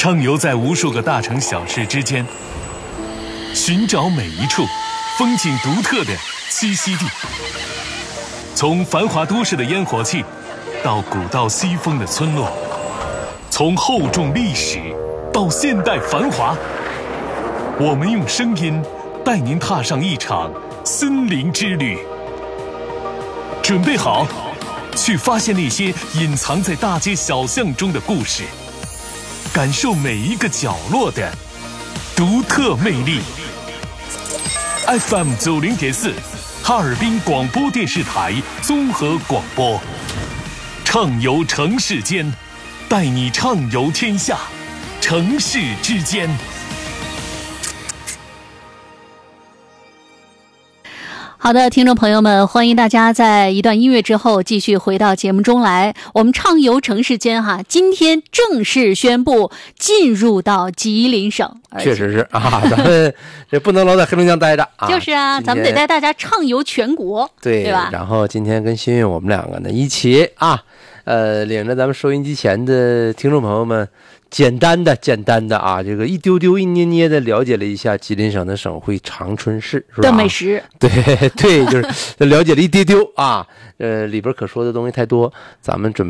畅游在无数个大城小市之间，寻找每一处风景独特的栖息地。从繁华都市的烟火气，到古道西风的村落，从厚重历史到现代繁华，我们用声音带您踏上一场森林之旅。准备好，去发现那些隐藏在大街小巷中的故事，感受每一个角落的独特魅力。FM 90.4，哈尔滨广播电视台综合广播，畅游城市间，带你畅游天下，城市之间。 好的，听众朋友们，欢迎大家在一段音乐之后继续回到节目中来。我们畅游城市间今天正式宣布进入到吉林省。 确实是啊，咱们这不能老在黑龙江待着啊。 就是啊，咱们得带大家畅游全国，对吧？ 然后今天跟新运我们两个呢一起领着咱们收音机前的听众朋友们。简单的这个一丢丢一捏捏的了解了一下吉林省的省会长春市是吧？ 的美食， 对，就是了解了一丢丢里边可说的东西太多，咱们准备